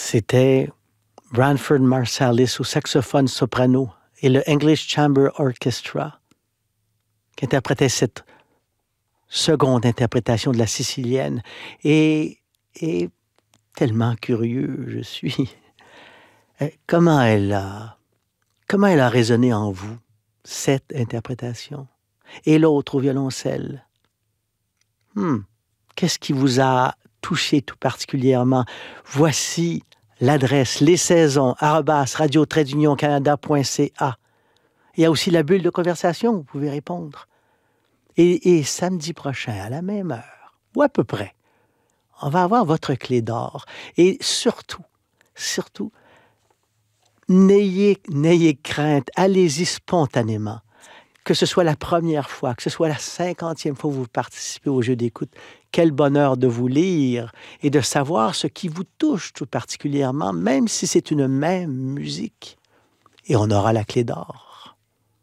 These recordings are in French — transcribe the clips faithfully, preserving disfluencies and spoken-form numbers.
C'était Branford Marsalis au saxophone soprano et le English Chamber Orchestra qui interprétait cette seconde interprétation de la sicilienne. Et, et tellement curieux je suis. Comment elle a, comment elle a résonné en vous, cette interprétation? Et l'autre au violoncelle. Hmm. Qu'est-ce qui vous a touché tout particulièrement? Voici l'adresse les saisons arobase radio tiret d'union canada point c a. Il y a aussi la bulle de conversation, vous pouvez répondre. Et, et samedi prochain, à la même heure, ou à peu près, on va avoir votre clé d'or. Et surtout, surtout, n'ayez, n'ayez crainte, allez-y spontanément. Que ce soit la première fois, que ce soit la cinquantième fois que vous participez au jeu d'écoute, quel bonheur de vous lire et de savoir ce qui vous touche tout particulièrement, même si c'est une même musique. Et on aura la clé d'or.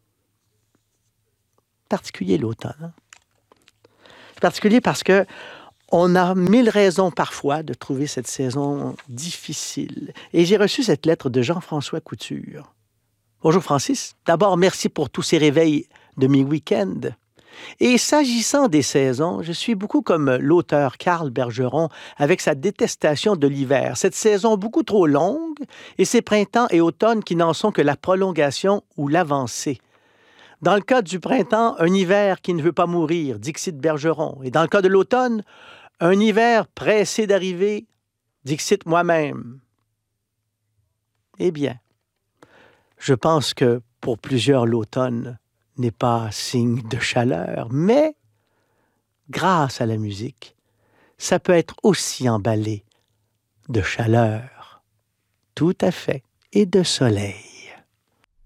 Particulier l'automne. Hein? C'est particulier parce que on a mille raisons parfois de trouver cette saison difficile. Et j'ai reçu cette lettre de Jean-François Couture. Bonjour Francis. D'abord, merci pour tous ces réveils de mes week-ends. Et s'agissant des saisons, je suis beaucoup comme l'auteur Carl Bergeron avec sa détestation de l'hiver. Cette saison beaucoup trop longue et ces printemps et automnes qui n'en sont que la prolongation ou l'avancée. Dans le cas du printemps, un hiver qui ne veut pas mourir, dixit Bergeron. Et dans le cas de l'automne, un hiver pressé d'arriver, dixit moi-même. Eh bien, je pense que pour plusieurs, l'automne n'est pas signe de chaleur, mais grâce à la musique, ça peut être aussi emballé de chaleur. Tout à fait. Et de soleil.